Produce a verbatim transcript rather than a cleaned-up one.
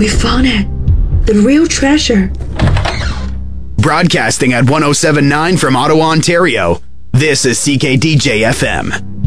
We found it. The real treasure. Broadcasting at one oh seven point nine from Ottawa, Ontario, this is C K D J F M.